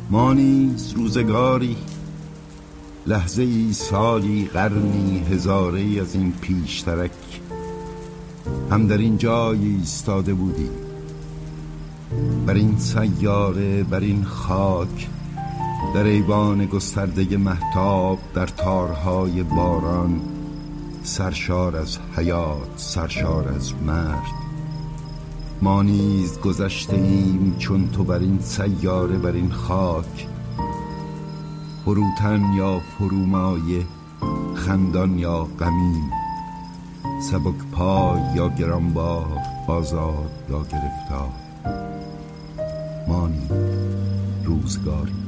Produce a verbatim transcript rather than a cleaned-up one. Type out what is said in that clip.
ما نیز روزگاری، لحظه ای، سالی، قرنی، هزاره ای از این پیشترک هم در این جای ایستاده بودیم، بر این سیاره، بر این خاک، در ایوان گسترده مهتاب، در تارهای باران، سرشار از حیات، سرشار از مرد. ما نیز گذشته ایم چون تو بر این سیاره، بر این خاک، فروتن یا فرومایه، خندان یا غمین، سبک پای یا گرانبار، آزاد یا گرفتار. ما نیز روزگاری